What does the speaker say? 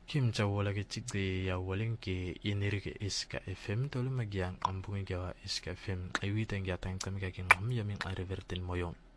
Kimchawala ke chikde ya walen ke inirike iska FM tolu magiang ambungi gawa iska FM aiwita ngia tang tamika ke ngam yamin a revertin moyon.